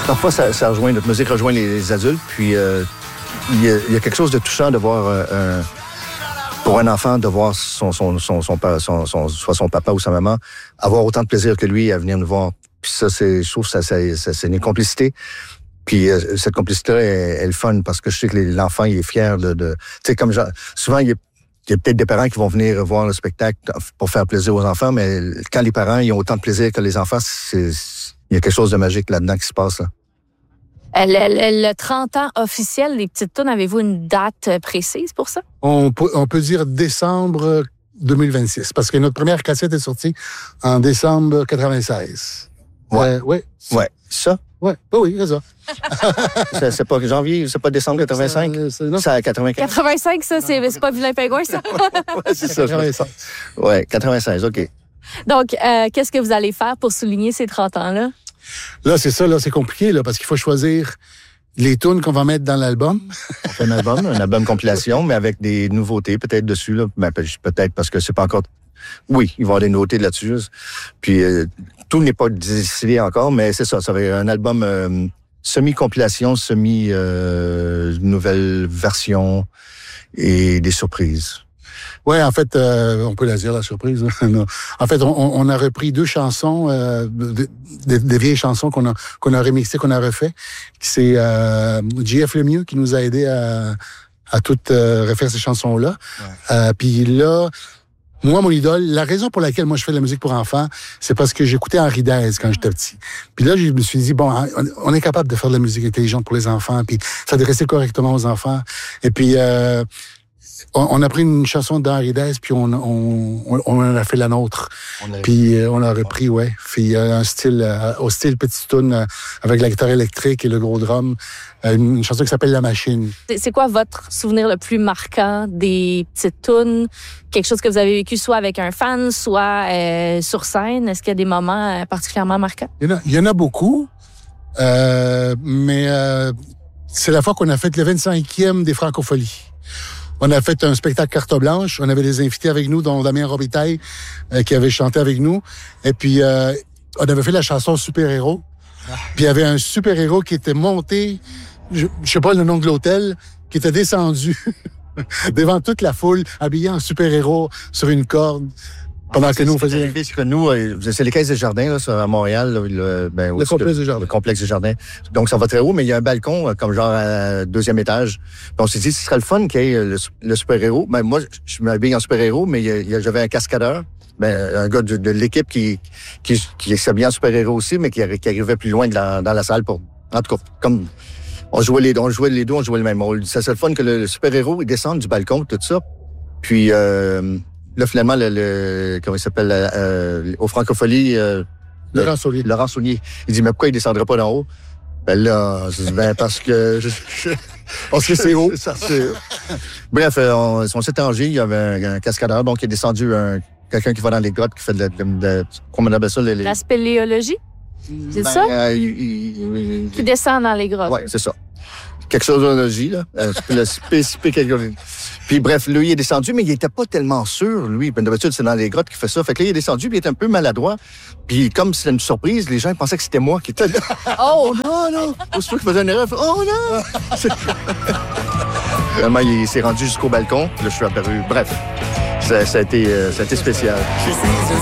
Parfois, ça rejoint, notre musique rejoint les adultes, puis il y a quelque chose de touchant de voir pour un enfant de voir soit son papa ou sa maman avoir autant de plaisir que lui à venir nous voir. Puis ça, je trouve que c'est une complicité. Puis cette complicité-là est le fun parce que je sais que l'enfant il est fier de tu sais, comme souvent il y a peut-être des parents qui vont venir voir le spectacle pour faire plaisir aux enfants, mais quand les parents ils ont autant de plaisir que les enfants, il y a quelque chose de magique là-dedans qui se passe là. Le 30 ans officiel des Petites Tounes, avez-vous une date précise pour ça? On peut dire décembre 2026, parce que notre première cassette est sortie en décembre 96. Ouais. Ouais. Ça? Ouais. Oh oui, c'est ça. C'est pas janvier, c'est pas décembre 85? Non. C'est à 95. 85, ça, c'est pas Vilain Pingouin, ça? Ouais, c'est ça. 96. Ouais, 96, OK. Donc, qu'est-ce que vous allez faire pour souligner ces 30 ans-là? Là, c'est ça, là, c'est compliqué, là, parce qu'il faut choisir les tunes qu'on va mettre dans l'album. On fait un album compilation, mais avec des nouveautés peut-être dessus, là. Ben, peut-être parce que c'est pas encore... Oui, il va y avoir des nouveautés là-dessus. Puis, tout n'est pas décidé encore, mais c'est ça. Ça va être un album semi-compilation, semi-nouvelle version et des surprises. Ouais, en fait, on peut la dire, la surprise. En fait, on a repris 2 chansons, des vieilles chansons qu'on a remixées, qu'on a refait. C'est JF Lemieux qui nous a aidés à toutes refaire ces chansons-là. Ouais. Puis là, moi, mon idole, la raison pour laquelle moi je fais de la musique pour enfants, c'est parce que j'écoutais Henri Dez quand j'étais petit. Puis là, je me suis dit, bon, on est capable de faire de la musique intelligente pour les enfants, puis s'adresser correctement aux enfants. Et puis... on a pris une chanson d'Henri Dez, puis on en a fait la nôtre. Puis on l'a repris, ouais. Puis un style, au style Petite Toune, avec la guitare électrique et le gros drum. Une chanson qui s'appelle La Machine. C'est quoi votre souvenir le plus marquant des Petites Tounes? Quelque chose que vous avez vécu soit avec un fan, soit sur scène? Est-ce qu'il y a des moments particulièrement marquants? Il y en a beaucoup, mais c'est la fois qu'on a fait le 25e des Francopholies. On a fait un spectacle carte blanche. On avait des invités avec nous, dont Damien Robitaille, qui avait chanté avec nous. Et puis, on avait fait la chanson Super-héros. Puis, il y avait un super-héros qui était monté, je sais pas le nom de l'hôtel, qui était descendu devant toute la foule, habillé en super-héros sur une corde. Pendant que nous, on faisait... C'est les Caisses des Jardins, là, à Montréal. Là, le complexe des Jardins. Le complexe des Jardins. Donc, ça va très haut, mais il y a un balcon, comme genre à 2e étage. Puis on s'est dit, ce serait le fun qu'il y ait le super-héros. Ben, moi, je m'habille en super-héros, mais j'avais un cascadeur. Un gars de l'équipe qui s'habillait en super-héros aussi, mais qui arrivait plus loin dans la salle pour... En tout cas, comme... On jouait les deux, on jouait le même rôle. Ça serait le fun que le super-héros, il descende du balcon, tout ça. Puis... là, finalement, comment il s'appelle, aux Francopholies... Laurent Saunier. Il dit, mais pourquoi il descendrait pas d'en haut? Ben là, parce que... parce que c'est haut. Bref, on s'est arrangé, il y avait un cascadeur, donc il est descendu quelqu'un qui va dans les grottes, qui fait comment on appelle ça? La spéléologie? C'est ça? Qui descend dans les grottes. Oui, c'est ça. Quelque chose d'ologie, là. Le spécifique. Puis bref, lui, il est descendu, mais il était pas tellement sûr, lui. D'habitude, c'est dans les grottes qu'il fait ça. Fait que là, il est descendu, puis il était un peu maladroit. Puis comme c'était une surprise, les gens ils pensaient que c'était moi qui étais là. Oh! Non! Aussitôt qu'il faisait une erreur, il fait, oh non! Finalement, il s'est rendu jusqu'au balcon, puis là, je suis apparu. Bref, ça a été spécial. Je suis un